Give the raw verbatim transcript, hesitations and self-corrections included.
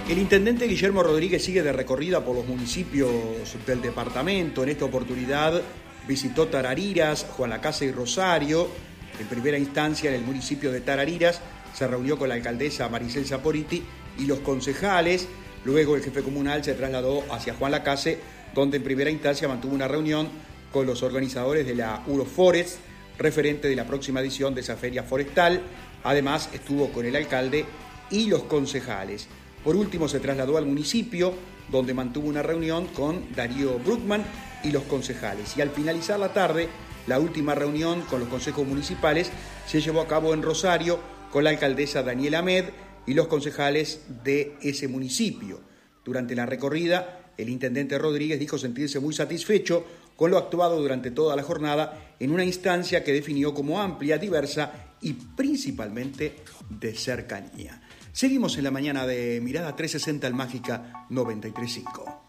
El intendente Guillermo Rodríguez sigue de recorrida por los municipios del departamento. En esta oportunidad visitó Tarariras, Juan Lacase y Rosario. En primera instancia, en el municipio de Tarariras, se reunió con la alcaldesa Maricel Saporiti y los concejales. Luego el jefe comunal se trasladó hacia Juan Lacase, donde en primera instancia mantuvo una reunión con los organizadores de la Uroforest, referente de la próxima edición de esa feria forestal. Además, estuvo con el alcalde y los concejales. Por último, se trasladó al municipio, donde mantuvo una reunión con Darío Bruckman y los concejales. Y al finalizar la tarde, la última reunión con los consejos municipales se llevó a cabo en Rosario con la alcaldesa Daniela Med y los concejales de ese municipio. Durante la recorrida, el intendente Rodríguez dijo sentirse muy satisfecho con lo actuado durante toda la jornada en una instancia que definió como amplia, diversa y principalmente de cercanía. Seguimos en la mañana de Mirada trescientos sesenta al Mágica noventa y tres punto cinco.